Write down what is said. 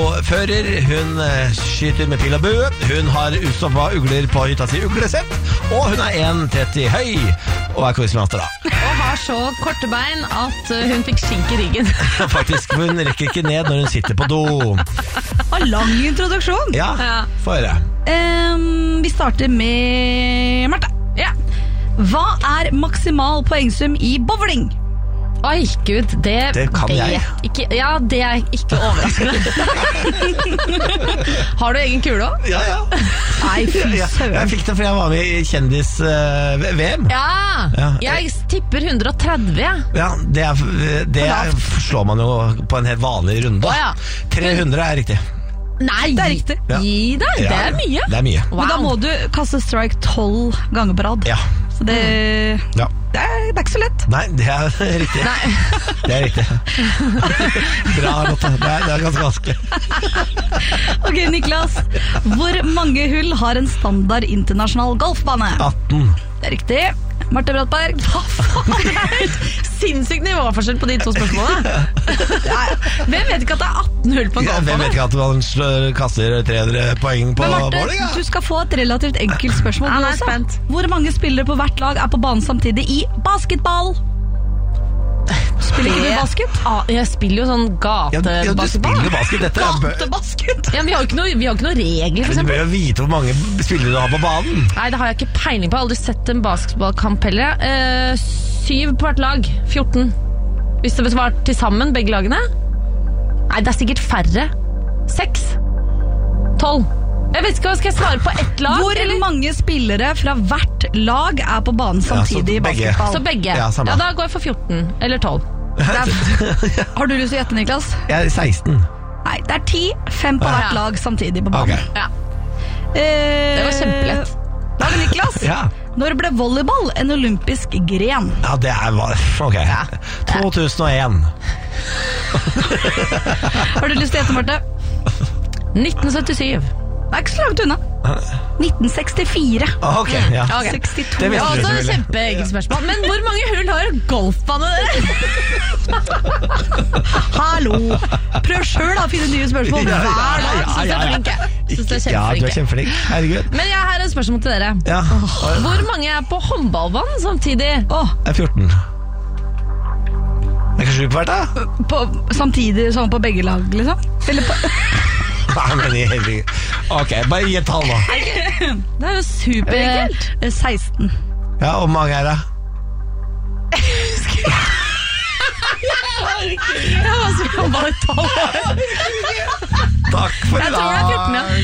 fører. Hun skyter med pil og bue. Hun har utstoppa ugler på hytta si uglesett. Og hun 1,30 høy og quizmaster da. Og har så korte bein at hun fikk skink i ryggen. Faktisk, hun rekker ikke ned når hun sitter på do. Lang introduksjon. Ja, få høre. Vi starter med Martha. Ja. Hva maksimal poengsum i bowling? Oi, Gud, det kan jeg. Ikke, ja, det ikke overraskende. Har du egen kule også? Ja. Nei, fy søren. Jeg fikk det fordi jeg var med i kjendis-VM. Ja, jeg tipper 130, ja. Ja, det slår man jo på en helt vanlig runde. 300 riktig. Nei, det riktig. Gi deg, det mye. Det mye. Wow. Men da må du kaste strike 12 ganger på rad. Ja. Så det er ikke så lett. Nei, det riktig. Nei. Det riktig. Bra, Lotte. Det ganske vanskelig. Ok, Niklas. Hvor mange hull har en standard internasjonal golfbane? 18. Det riktig. Marte Brattberg. Hva faen? Det et sinnssykt nivåforskjell på de to spørsmålene. Hvem vet ikke at det 18 hull på en golfbane? Hvem vet ikke at man kaster 300 poeng på Men Marte, bowling? du skal få et relativt enkelt spørsmål. Han spent. Hvor mange spillere på hvert lag på banen samtidig i basketball? Spiller ikke du basket? Jeg spiller jo sånn gatebasketball. Du spiller basket. Gatebasket? Ja, vi har jo ikke noe regler, for Du eksempel. bør jo vite hvor mange spillere du har på banen. Nei, det har jeg ikke peiling på. Jeg har aldri sett en basketballkamp heller. 7 på hvert lag. 14. Hvis det var til sammen, begge lagene. Nei, det sikkert færre. 6. 12. Jeg vet ikke hva skal jeg svare på ett lag. Hvor mange spillere fra hvert lag på banen samtidig i begge. basketball? Så begge. Ja, samme. Da går jeg for 14. Eller 12. Har du lyst til å gjette, Niklas? Jeg er 16. Nei, det 10. 5 på hvert lag samtidig på banen. Ok. Ja. Det var kjempelett. Da Niklas. Ja. Når ble volleyball en olympisk gren? Ja, det ok. 2001. Har du lyst til å gjette, Marte? 1977. Det ikke så langt unna. 1964. Ok, ja. Okay. 62. Det vet Ja, du også selvfølgelig. kjempeenkelt spørsmål. Men hvor mange hull har golfbane dere? Hallo! Prøv selv å finne nye spørsmål. Ja, Hver dag. Synes jeg er flink, jeg. Synes jeg er Ja, du kjempeflink. kjempeflink. Herregud. Men jeg har et spørsmål til dere. Ja. Hvor mange på håndballbanen samtidig? Jeg er 14. Er ikke 7 på hvert, da? Samtidig sånn på begge lag, liksom? Eller på... Nei, men i helvete. Ok, bare gi et tall nå. Det er jo superenkelt. 16. Ja, hvor mange er det? Jeg har bare tall. Takk for i Jeg tror det er 14, ja. dag.